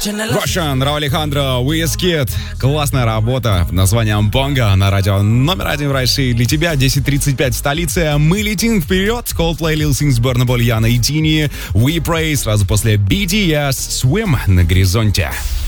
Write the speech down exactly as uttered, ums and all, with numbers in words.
Russian, Рау Алехандро, Wizkid. Классная работа под названием Bongo на радио номер один в России для тебя. десять тридцать пять в столице. Мы летим вперед. Coldplay, Lil Sings, Burna Boy, Яна и Тини. We Pray. Сразу после би ти эс Swim на горизонте.